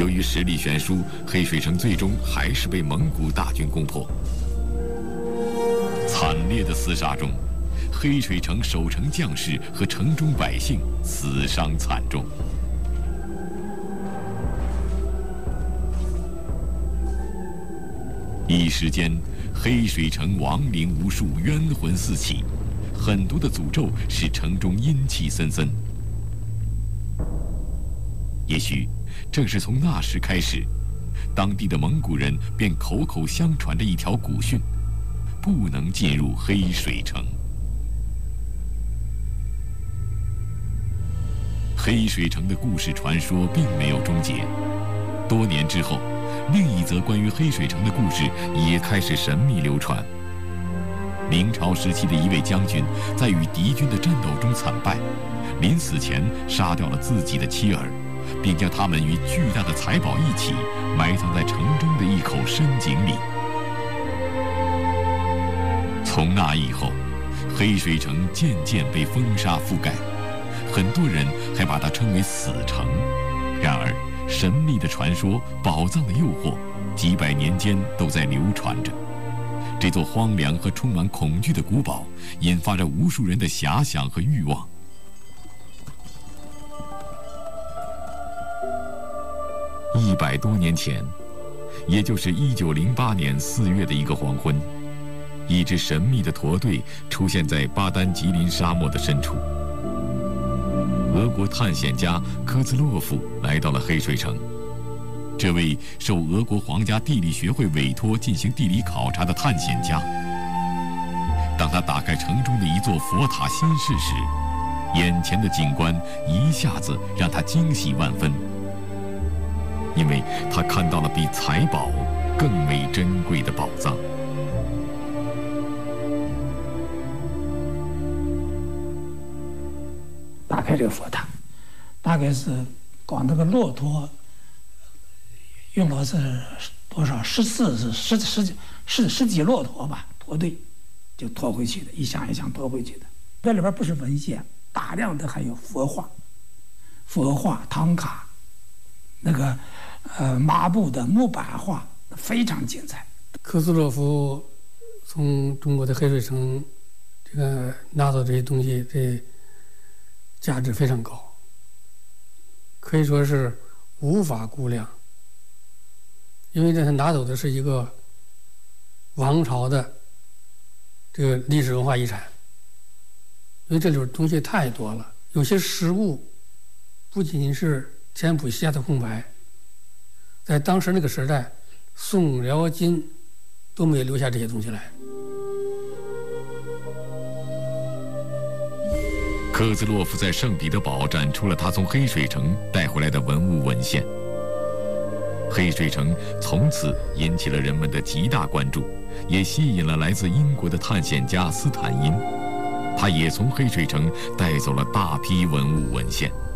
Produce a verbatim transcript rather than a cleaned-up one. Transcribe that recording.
由于实力悬殊，黑水城最终还是被蒙古大军攻破。惨烈的厮杀中，黑水城守城将士和城中百姓死伤惨重。一时间，黑水城亡灵无数，冤魂四起，很多的诅咒使城中阴气森森。也许正是从那时开始，当地的蒙古人便口口相传着一条古训：不能进入黑水城。黑水城的故事传说并没有终结，多年之后，另一则关于黑水城的故事也开始神秘流传。明朝时期的一位将军在与敌军的战斗中惨败，临死前杀掉了自己的妻儿，并将他们与巨大的财宝一起埋葬在城中的一口深井里。从那以后，黑水城渐渐被风沙覆盖，很多人还把它称为死城。然而，神秘的传说、宝藏的诱惑，几百年间都在流传着。这座荒凉和充满恐惧的古堡，引发着无数人的遐想和欲望。一百多年前，也就是一九零八年四月的一个黄昏，一支神秘的驼队出现在巴丹吉林沙漠的深处。俄国探险家科兹洛夫来到了黑水城。这位受俄国皇家地理学会委托进行地理考察的探险家，当他打开城中的一座佛塔新室时，眼前的景观一下子让他惊喜万分，因为他看到了比财宝更为珍贵的宝藏。 打开这个佛塔，大概是光这个骆驼用了是多少？十四是十十几十十几骆驼吧，驼队就拖回去的，一箱一箱拖回去的。这里边不是文献，大量的还有佛画、佛画、唐卡，那个呃麻布的木板画，非常精彩。 科斯洛夫从中国的黑水城这个拿走这些东西，这价值非常高，可以说是无法估量。因为这他拿走的是一个王朝的这个历史文化遗产，因为这里边东西太多了，有些实物不仅仅是填补下的空白，在当时那个时代，宋辽金都没有留下这些东西来。 科兹洛夫在圣彼得堡展出了他从黑水城带回来的文物文献。黑水城从此引起了人们的极大关注，也吸引了来自英国的探险家斯坦因，他也从黑水城带走了大批文物文献。